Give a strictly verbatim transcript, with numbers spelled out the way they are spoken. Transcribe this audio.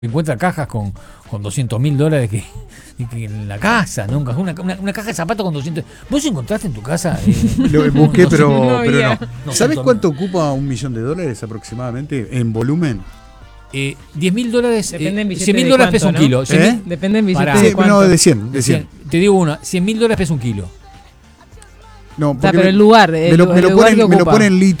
encuentra cajas con, con doscientos mil dólares que, que en la casa, nunca. Una, una, una caja de zapatos con doscientos. ¿Vos encontraste en tu casa? Eh, Lo busqué, pero no pero había. no. No, ¿Sabes tanto cuánto ocupa un millón de dólares aproximadamente en volumen? eh, diez mil dólares. Depende en Eh, billete cien mil de dólares pesa un cuánto, kilo. ¿no? cien ¿Eh? mil- Depende en billete Pará. de Sí, cuánto. no, de cien, de cien. Te digo una, cien mil dólares pesa un kilo. No, O sea, porque pero me- el lugar, el, me lo, me el lo lugar ponen, que me lo ocupa. ponen litros.